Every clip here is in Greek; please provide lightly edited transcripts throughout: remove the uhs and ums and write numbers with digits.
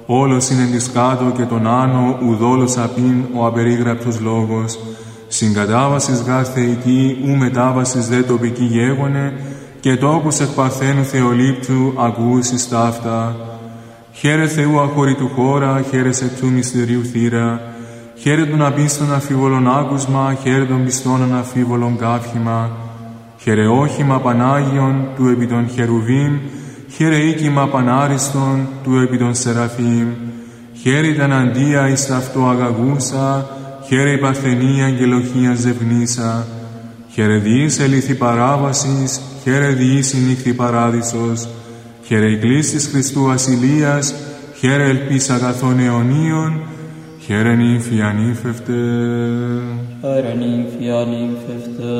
Όλος είναι της κάτω και τον άνω, ουδόλος απειν ο απερίγραπτος λόγος. Συγκατάβασης γάρ θεϊκή, ου μετάβασης δε τοπική γέγονε, και τόκους εκ παρθένου Θεολήπτου ακούσεις ταύτα. Χαίρε Θεού αχωρητού χώρα, χαίρε σε του μυστηρίου θύρα, χαίρε των απίστων αφίβολων άκουσμα, χαίρε των πιστών αναφίβολων κάφημα, χαίρε όχημα Πανάγιον του επί των χερουβίμ, χαίρε οίκημα Πανάριστον του επί των Σεραφείμ, χαίρε τα αντία εις ταυτό αγαγούσα, χαίρε η παρθενία αγγελοχία ζευνήσα, χαίρε διείς ελήθη παράβασης, χαίρε διείς η νύχθη παράδεισος, χαίρε η κλίσης Χριστού ασυλίας, χαίρε ελπίς αγαθών αιωνίων, χαίρε νύμφη ανήφευτε. Χαίρε νύμφη ανήφευτε.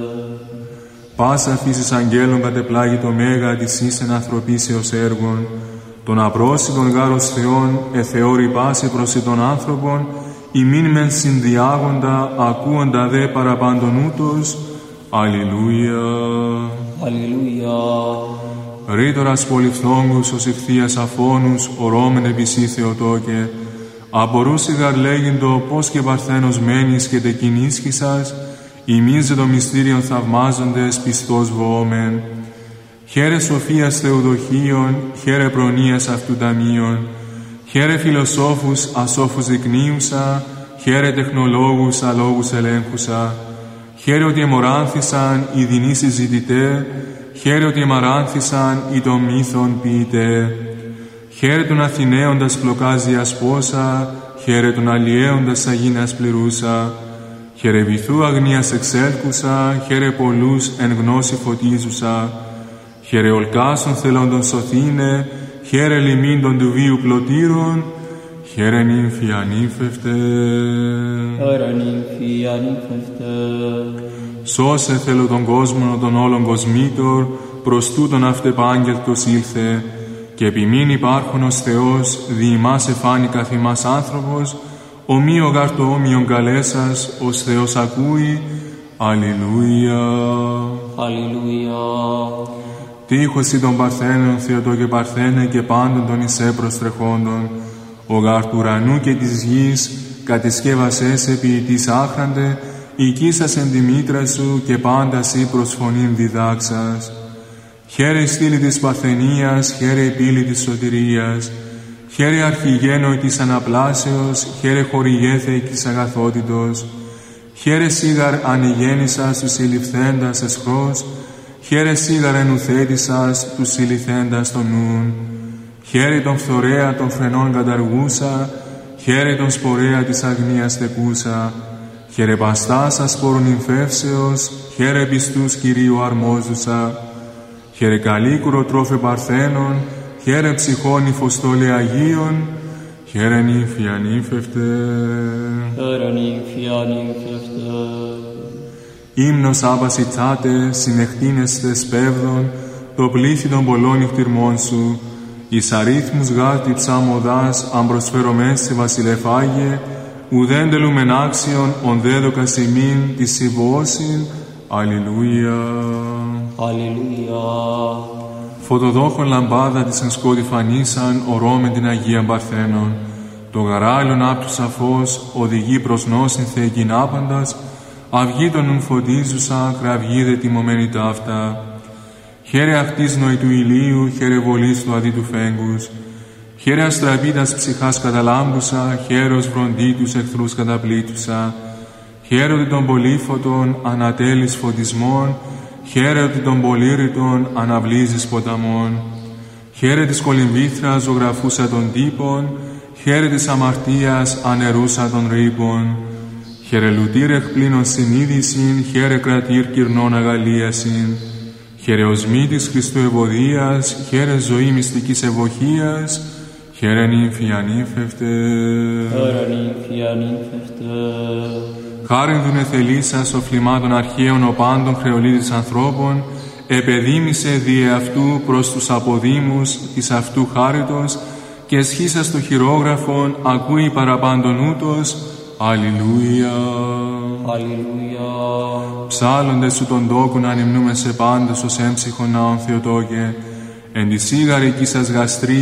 Πάσα φύσης αγγέλων κατεπλάγει το μέγα της ίσεν ανθρωπίσεως έργων, των απρόσιτων γάρος Θεών εθεώρη πάση προς των άνθρωπον, ημίν μεν συνδιάγοντα, ακούοντα δε παραπάντων ούτως. Αλληλούια. Αλληλούια. Ρήτορας πολυφθόγκους ως ηχθείας αφώνους, ορώμεν επισή Θεοτόκε, απορούσι γαρ λέγειν-το πώς και παρθένος μένεις και τεκειν ίσχυσας, ημίζε το μυστήριον θαυμάζοντες πιστός βοόμεν. Χαίρε σοφίας Θεουδοχίων, χαίρε προνοίας αυτού ταμείων, χαίρε φιλοσόφους ασόφους δεικνύουσα, χαίρε τεχνολόγους αλόγους ελέγχουσα, χαίρε ότι εμοράνθησαν οι δεινοί συζητητέ, χαίρε ότι εμαράνθησαν οι των μύθων ποιητέ. Χαίρε τον Αθηναίοντας πλοκάζιας πόσα, χαίρε τον αλλιέοντας αγίνας πληρούσα, χαίρε βυθού αγνίας εξέλκουσα, χαίρε πολλούς εν γνώση φωτίζουσα, χαίρε ολκάσων θελόντων σωθήνε, χαίρε λιμήν των του βίου πλωτήρων, χαίρε νύμφη ανήφευτε. Χαίρε νύμφη ανήφευτε. Σώσε θέλω τον κόσμο των όλων κοσμήτωρ, προς τούτον αυτεπάγγελτος ήλθε, και επιμήν υπάρχον ως Θεός, δι' ημάς εφάνει καθ' ημάς άνθρωπος, ομοίω γάρ το όμοιον καλέσας, ως Θεός ακούει. Αλληλούια. Αλληλούια. Τείχωση των Παρθένων, Θεοτό και Παρθένε, και πάντων των εισέ προστρεχόντων, ο γάρ του ουρανού και της γης, κατεσκεύασες ποιητής άχραντε, οικίσας εν τη μήτρα σου και πάντα σύ προς φωνήν διδάξας. Χαίρε η στήλη της Παρθενίας, χαίρε η πύλη της σωτηρίας, χαίρε αρχηγένoi της αναπλάσεως, χαίρε χορηγέθε της αγαθότητος, χαίρε σίγαρ ανηγέννησας τους συλληφθέντας εσχρός, χαίρε σίγαρ ενουθέτησας τους συλληφθέντας των νουν, χαίρε τον φθορέα των φρενών καταργούσα, χαίρε τον σπορέα της αγνίας στεκούσα, χαίρε παστάς ασπόρων νυμφεύσεως, χαίρε πιστούς Κυρίου αρμόζουσα, χαίρε καλίκουρο τρόφε Παρθένων, χαίρε ψυχών υφοστόλε Αγίων, χαίρε νύμφη ανήφευτε. Χαίρε νύμφη ανήφευτε. Ύμνος άπασιτσάτε, συνεχτίνεστε σπέβδον, το πλήθη των πολλών νυχτυρμών σου, εις αρίθμους γάρτη ψάμοδάς, αν προσφέρομεν σε βασιλεφάγε, ουδέν τελούμεν άξιον, ον δέδοκας ημίν της συμβώσιν. Αλληλούια. Αλληλούια. Φωτοδόχον λαμπάδα της εν σκότη φανίσαν, ορώμεν την Αγία Παρθένων. Το γαράλιον άπτου σαφώς, οδηγεί προς νόσιν θεεκήν άπαντας, αυγή των νουν φωτίζουσα, κραυγή δε τιμωμένη ταύτα. Χαίρε αυτής νοη του ηλίου, χαίρε βολής του αδί του φέγγους, χαίρε αστραπίτας ψυχάς καταλάμπουσα, χαίρος βροντί τους εχθρούς καταπλήτουσα, χαίρε ότι των πολύφωτων ανατέλεις φωτισμών, χαίρε ότι των πολύρητων αναβλύζεις ποταμών, χαίρε της κολυμβήθρας ζωγραφούσα των τύπων, χαίρε της αμαρτίας ανερούσα των ρήπων, χαίρε λουτήρ εκπλήνων συνείδησιν, χαίρε κρατήρ κυρνών αγαλίασιν, χαίρε οσμή της Χριστού ευωδίας, χαίρε ζωή μυστικής ευωχίας, χαίρε νύμφη ανήφευτε. Χαίρε νύμφη ανήφευτε. Χάριν δουν εθελήσας ο φλιμάτων αρχαίων ο πάντων χρεολίδης ανθρώπων, επεδίμησε δι' αυτού προς τους αποδήμους της αυτού χάριτος, και εσχίσας το χειρόγραφον ακούει παραπάντων ούτως. Αλληλούια. Αλληλούια. Ψάλλοντες σου τον τόκο να ανυμνούμε σε πάντες ως έμψυχον ναόν Θεοτόκε, εν τη σίγαρη εκεί σας γαστρή